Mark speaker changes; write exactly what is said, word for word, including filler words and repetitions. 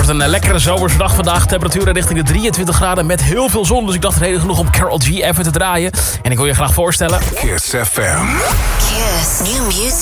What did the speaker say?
Speaker 1: wordt een lekkere zomerse dag vandaag. Temperaturen richting de drieëntwintig graden met heel veel zon. Dus ik dacht reden genoeg om Karol G even te draaien. En ik wil je graag voorstellen...
Speaker 2: Kiss F M.
Speaker 3: Kiss. New music.